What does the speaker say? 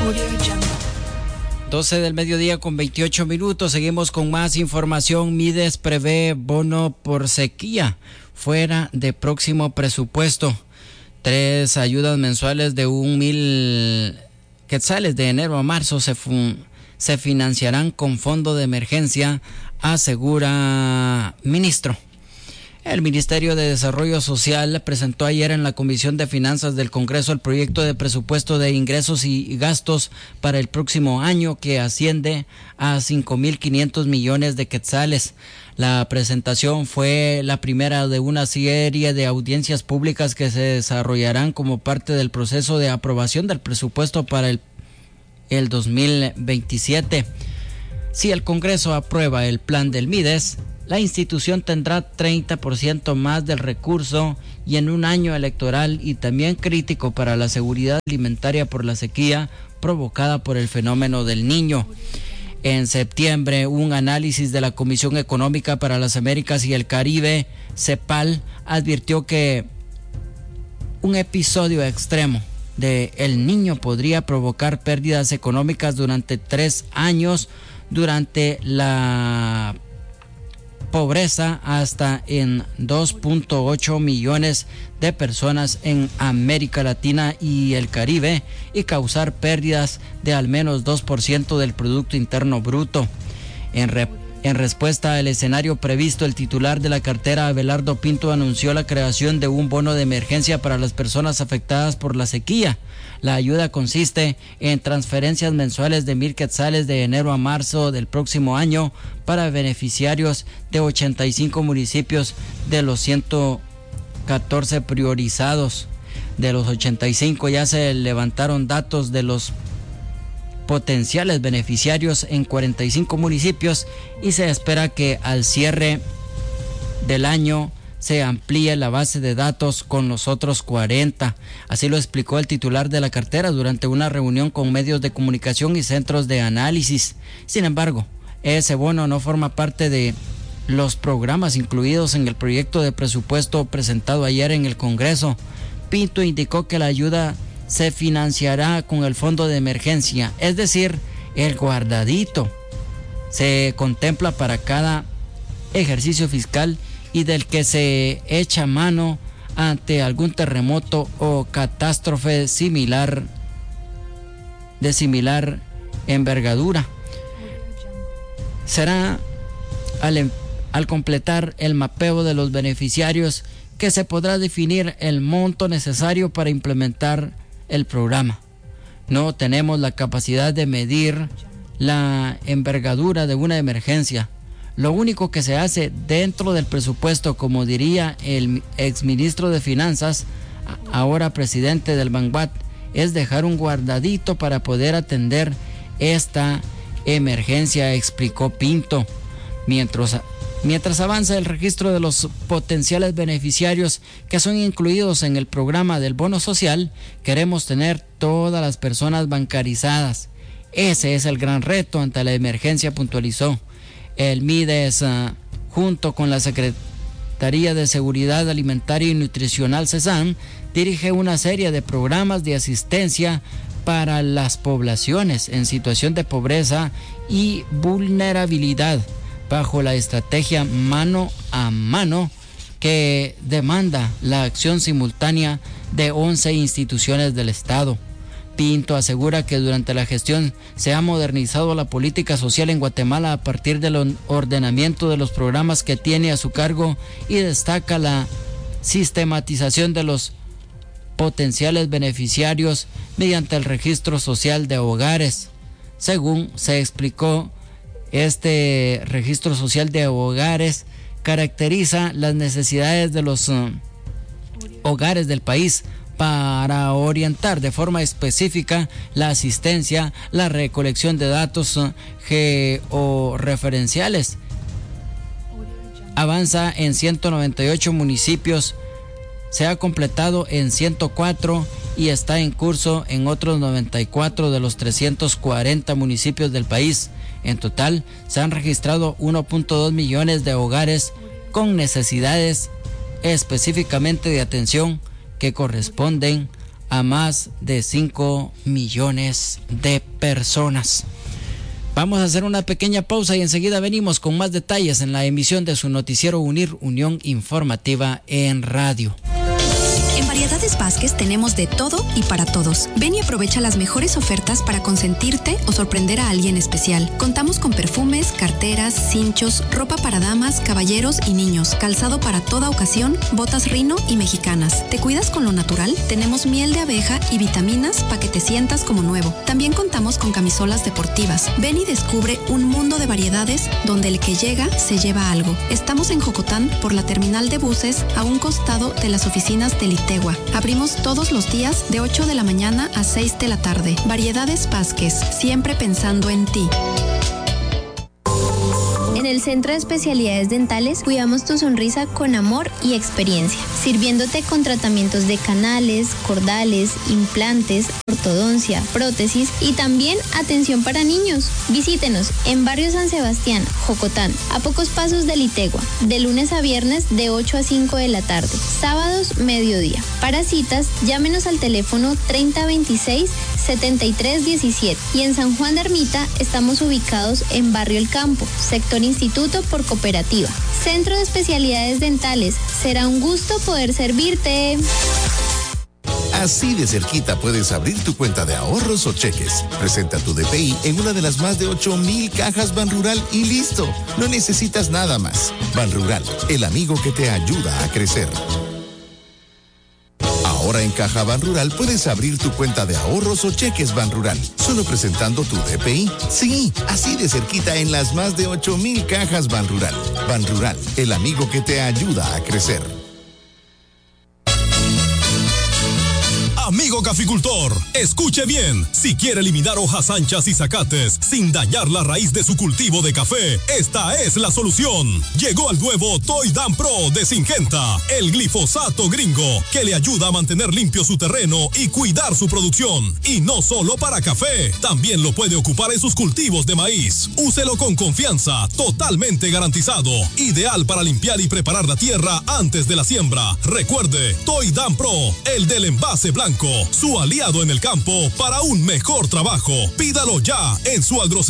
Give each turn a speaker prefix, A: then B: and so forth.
A: 12 del mediodía con 28 minutos. Seguimos con más información. Mides prevé bono por sequía fuera de próximo presupuesto. 3 ayudas mensuales de 1,000 quetzales de enero a marzo se financiarán con fondo de emergencia, asegura ministro. El Ministerio de Desarrollo Social presentó ayer en la Comisión de Finanzas del Congreso el proyecto de presupuesto de ingresos y gastos para el próximo año, que asciende a 5,500 millones de quetzales. La presentación fue la primera de una serie de audiencias públicas que se desarrollarán como parte del proceso de aprobación del presupuesto para el 2027. Si el Congreso aprueba el plan del MIDES, la institución tendrá 30% más del recurso, y en un año electoral y también crítico para la seguridad alimentaria por la sequía provocada por el fenómeno del Niño. En septiembre, un análisis de la Comisión Económica para las Américas y el Caribe, CEPAL, advirtió que un episodio extremo de El Niño podría provocar pérdidas económicas durante 3 años durante la pobreza hasta en 2.8 millones de personas en América Latina y el Caribe, y causar pérdidas de al menos 2% del Producto Interno Bruto. En respuesta al escenario previsto, el titular de la cartera, Abelardo Pinto, anunció la creación de un bono de emergencia para las personas afectadas por la sequía. La ayuda consiste en transferencias mensuales de 1,000 quetzales de enero a marzo del próximo año para beneficiarios de 85 municipios de los 114 priorizados. De los 85 ya se levantaron datos de los potenciales beneficiarios en 45 municipios, y se espera que al cierre del año se amplíe la base de datos con los otros 40. Así lo explicó el titular de la cartera durante una reunión con medios de comunicación y centros de análisis. Sin embargo, ese bono no forma parte de los programas incluidos en el proyecto de presupuesto presentado ayer en el Congreso. Pinto indicó que la ayuda se financiará con el fondo de emergencia, es decir, el guardadito. Se contempla para cada ejercicio fiscal y del que se echa mano ante algún terremoto o catástrofe de similar envergadura. Será al completar el mapeo de los beneficiarios que se podrá definir el monto necesario para implementar el programa. No tenemos la capacidad de medir la envergadura de una emergencia. Lo único que se hace dentro del presupuesto, como diría el exministro de Finanzas, ahora presidente del Banbat, es dejar un guardadito para poder atender esta emergencia, explicó Pinto. Mientras avanza el registro de los potenciales beneficiarios que son incluidos en el programa del bono social, queremos tener todas las personas bancarizadas. Ese es el gran reto ante la emergencia, puntualizó. El MIDES, junto con la Secretaría de Seguridad Alimentaria y Nutricional, CESAN, dirige una serie de programas de asistencia para las poblaciones en situación de pobreza y vulnerabilidad, bajo la estrategia mano a mano, que demanda la acción simultánea de 11 instituciones del Estado. Pinto asegura que durante la gestión se ha modernizado la política social en Guatemala a partir del ordenamiento de los programas que tiene a su cargo, y destaca la sistematización de los potenciales beneficiarios mediante el registro social de hogares. Según se explicó, este registro social de hogares caracteriza las necesidades de los hogares del país para orientar de forma específica la asistencia, la recolección de datos georreferenciales. Avanza en 198 municipios, se ha completado en 104 y está en curso en otros 94 de los 340 municipios del país. En total, se han registrado 1.2 millones de hogares con necesidades específicamente de atención que corresponden a más de 5 millones de personas. Vamos a hacer una pequeña pausa y enseguida venimos con más detalles en la emisión de su noticiero UNIR, Unión Informativa en Radio.
B: En Variedades Vázquez tenemos de todo y para todos. Ven y aprovecha las mejores ofertas para consentirte o sorprender a alguien especial. Contamos con perfumes, carteras, cinchos, ropa para damas, caballeros y niños, calzado para toda ocasión, botas Rino y mexicanas. ¿Te cuidas con lo natural? Tenemos miel de abeja y vitaminas para que te sientas como nuevo. También contamos con camisolas deportivas. Ven y descubre un mundo de variedades donde el que llega se lleva algo. Estamos en Jocotán por la terminal de buses a un costado de las oficinas del Tegua. Abrimos todos los días de 8 de la mañana a 6 de la tarde. Variedades Vázquez, siempre pensando en ti.
C: En el Centro de Especialidades Dentales cuidamos tu sonrisa con amor y experiencia, sirviéndote con tratamientos de canales, cordales, implantes, ortodoncia, prótesis y también atención para niños. Visítenos en Barrio San Sebastián, Jocotán, a pocos pasos de Litegua, de lunes a viernes de 8 a 5 de la tarde, sábados mediodía. Para citas, llámenos al teléfono 3026-7317 y en San Juan de Ermita estamos ubicados en Barrio El Campo, sector Instituto por Cooperativa. Centro de Especialidades Dentales. Será un gusto poder servirte.
D: Así de cerquita puedes abrir tu cuenta de ahorros o cheques. Presenta tu DPI en una de las más de 8,000 cajas Banrural y listo. No necesitas nada más. Banrural, el amigo que te ayuda a crecer. Ahora en Caja Banrural puedes abrir tu cuenta de ahorros o cheques Banrural, solo presentando tu DPI. Sí, así de cerquita en las más de 8,000 cajas Banrural. Banrural, el amigo que te ayuda a crecer.
E: Amigo caficultor, escuche bien. Si quiere eliminar hojas anchas y zacates sin dañar la raíz de su cultivo de café, esta es la solución. Llegó el nuevo Toidan Pro de Syngenta, el glifosato gringo, que le ayuda a mantener limpio su terreno y cuidar su producción. Y no solo para café, también lo puede ocupar en sus cultivos de maíz. Úselo con confianza, totalmente garantizado. Ideal para limpiar y preparar la tierra antes de la siembra. Recuerde, Toidan Pro, el del envase blanco, su aliado en el campo para un mejor trabajo. Pídalo ya en su agroservicio